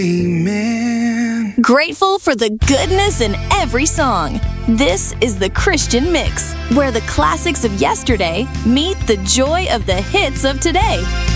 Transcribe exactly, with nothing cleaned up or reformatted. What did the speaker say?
Amen. Grateful for the goodness in every song. This is the Christian Mix, where the classics of yesterday meet the joy of the hits of today.